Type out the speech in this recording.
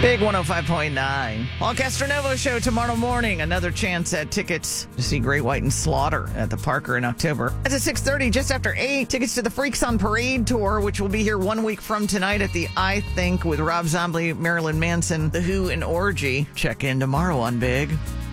Big 105.9. Paul Castronovo Show tomorrow morning. Another chance at tickets to see Great White and Slaughter at the Parker in October. That's at 6:30, just after 8. Tickets to the Freaks on Parade tour, which will be here 1 week from tonight at the I Think with Rob Zombie, Marilyn Manson, The Who, and Orgy. Check in tomorrow on Big.